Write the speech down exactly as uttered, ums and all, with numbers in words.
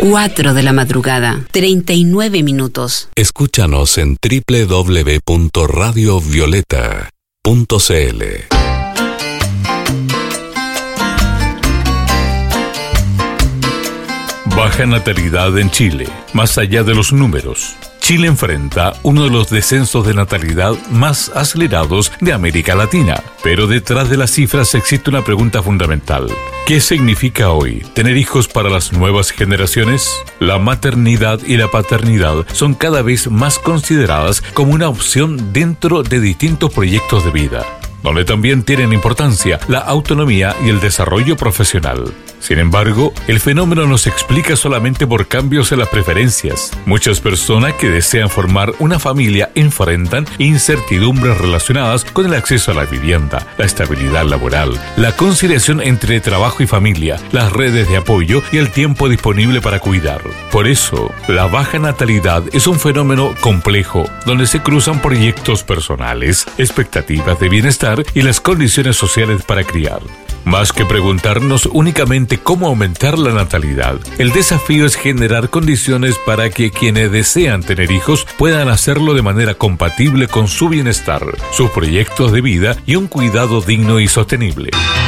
cuatro de la madrugada, treinta y nueve minutos. Escúchanos en doble u doble u doble u punto radio violeta punto c l. Baja natalidad en Chile. Más allá de los números, Chile enfrenta uno de los descensos de natalidad más acelerados de América Latina. Pero detrás de las cifras existe una pregunta fundamental. ¿Qué significa hoy tener hijos para las nuevas generaciones? La maternidad y la paternidad son cada vez más consideradas como una opción dentro de distintos proyectos de vida, donde también tienen importancia la autonomía y el desarrollo profesional. Sin embargo, el fenómeno no se explica solamente por cambios en las preferencias. Muchas personas que desean formar una familia enfrentan incertidumbres relacionadas con el acceso a la vivienda, la estabilidad laboral, la conciliación entre trabajo y familia, las redes de apoyo y el tiempo disponible para cuidar. Por eso, la baja natalidad es un fenómeno complejo, donde se cruzan proyectos personales, expectativas de bienestar y las condiciones sociales para criar. Más que preguntarnos únicamente cómo aumentar la natalidad, el desafío es generar condiciones para que quienes desean tener hijos puedan hacerlo de manera compatible con su bienestar, sus proyectos de vida y un cuidado digno y sostenible.